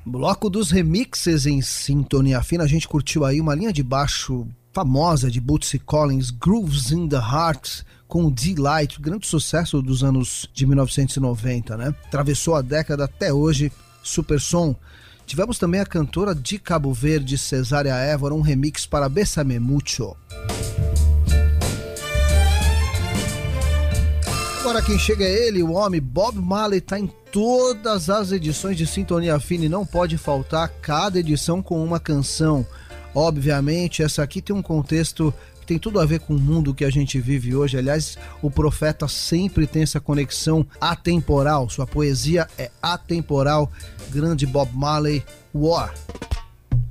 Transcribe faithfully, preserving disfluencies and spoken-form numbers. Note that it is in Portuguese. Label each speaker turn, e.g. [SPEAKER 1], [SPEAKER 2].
[SPEAKER 1] Bloco dos remixes em Sintonia Fina. A gente curtiu aí uma linha de baixo famosa de Bootsy Collins, Grooves in the Heart, com Delight, grande sucesso dos anos de mil novecentos e noventa, né? Atravessou a década até hoje, super som. Tivemos também a cantora de Cabo Verde, Cesária Évora, um remix para Bésame Mucho. Agora quem chega é ele, o homem Bob Marley, tá em todas as edições de Sintonia Fina e não pode faltar, cada edição com uma canção. Obviamente, essa aqui tem um contexto que tem tudo a ver com o mundo que a gente vive hoje. Aliás, o Profeta sempre tem essa conexão atemporal, sua poesia é atemporal. Grande Bob Marley, War.